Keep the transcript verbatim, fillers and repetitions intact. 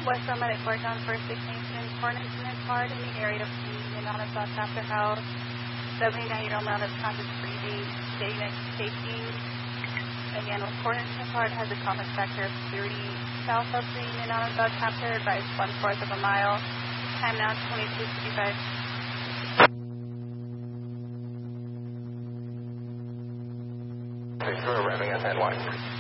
West Medic Court on First Ignition, coordinates in his heart in the area of the amount of South Chapter House, seventy-nine-year-old male of conscious breathing, day next taking. Again, with coordinates in his heart has a common factor of thirty south of the amount of South Chapter, advised one-fourth of a mile. Time now twenty-two fifty-five. Arriving at N Y.